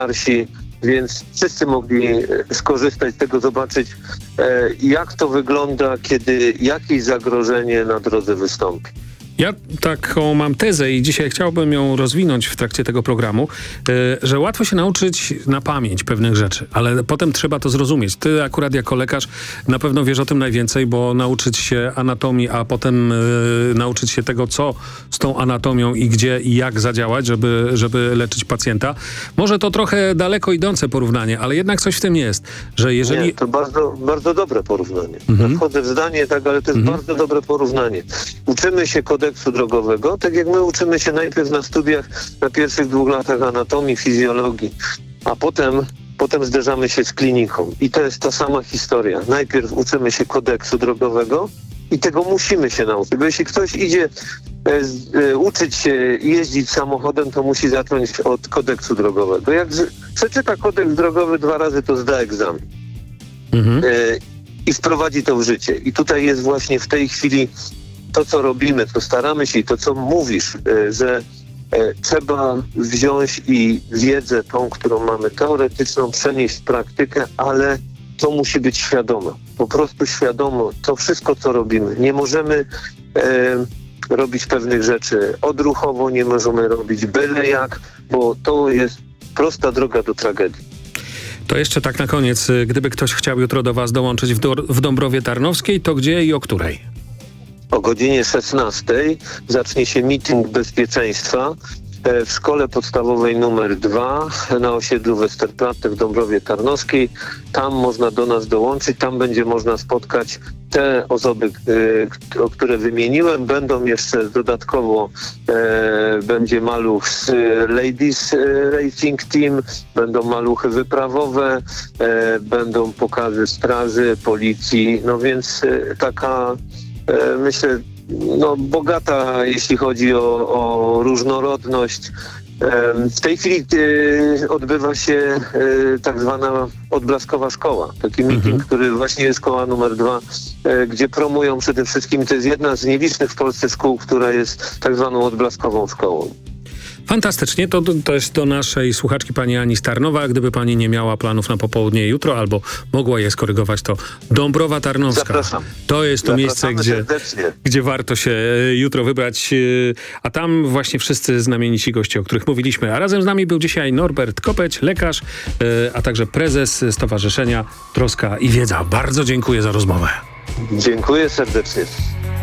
starsi, więc wszyscy mogli skorzystać z tego, zobaczyć, jak to wygląda, kiedy jakieś zagrożenie na drodze wystąpi. Ja taką mam tezę i dzisiaj chciałbym ją rozwinąć w trakcie tego programu, że łatwo się nauczyć na pamięć pewnych rzeczy, ale potem trzeba to zrozumieć. Ty akurat jako lekarz na pewno wiesz o tym najwięcej, bo nauczyć się anatomii, a potem nauczyć się tego, co z tą anatomią i gdzie i jak zadziałać, żeby leczyć pacjenta. Może to trochę daleko idące porównanie, ale jednak coś w tym jest, że jeżeli... Nie, to bardzo, bardzo dobre porównanie. Ja wchodzę w zdanie, tak, ale to jest bardzo dobre porównanie. Uczymy się kodeksu drogowego, tak jak my uczymy się najpierw na studiach na pierwszych 2 latach anatomii, fizjologii, a potem zderzamy się z kliniką. I to jest ta sama historia. Najpierw uczymy się kodeksu drogowego i tego musimy się nauczyć, bo jeśli ktoś idzie uczyć się jeździć samochodem, to musi zacząć od kodeksu drogowego. Jak przeczyta kodeks drogowy 2 razy, to zda egzamin. I wprowadzi to w życie. I tutaj jest właśnie w tej chwili to, co robimy, to staramy się i to, co mówisz, że trzeba wziąć i wiedzę tą, którą mamy teoretyczną, przenieść w praktykę, ale to musi być świadome. Po prostu świadomo to wszystko, co robimy. Nie możemy robić pewnych rzeczy odruchowo, nie możemy robić byle jak, bo to jest prosta droga do tragedii. To jeszcze tak na koniec, gdyby ktoś chciał jutro do was dołączyć w Dąbrowie Tarnowskiej, to gdzie i o której? O godzinie 16 zacznie się meeting bezpieczeństwa w szkole podstawowej numer 2 na osiedlu Westerplatte w Dąbrowie Tarnowskiej. Tam można do nas dołączyć, tam będzie można spotkać te osoby, które wymieniłem. Będą jeszcze dodatkowo, będzie maluch z Ladies Racing Team, będą maluchy wyprawowe, będą pokazy straży, policji, no więc taka... myślę, bogata, jeśli chodzi o różnorodność. W tej chwili odbywa się tak zwana odblaskowa szkoła. Taki meeting, który właśnie jest szkoła numer 2, gdzie promują przede wszystkim, to jest jedna z nielicznych w Polsce szkół, która jest tak zwaną odblaskową szkołą. Fantastycznie. To jest do naszej słuchaczki pani Ani Starnowa. Gdyby pani nie miała planów na popołudnie jutro albo mogła je skorygować, to Dąbrowa Tarnowska. Zapraszam. To jest to miejsce, serdecznie, gdzie warto się jutro wybrać. A tam właśnie wszyscy znamienici goście, o których mówiliśmy. A razem z nami był dzisiaj Norbert Kopeć, lekarz, a także prezes Stowarzyszenia Troska i Wiedza. Bardzo dziękuję za rozmowę. Dziękuję serdecznie.